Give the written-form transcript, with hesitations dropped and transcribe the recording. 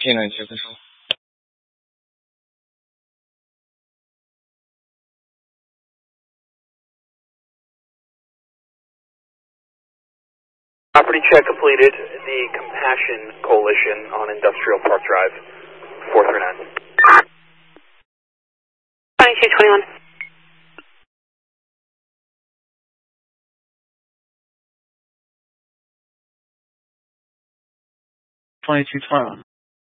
K9 Central. Property check completed. The Compassion Coalition on Industrial Park Drive, 439. 2221. Twenty-two 21.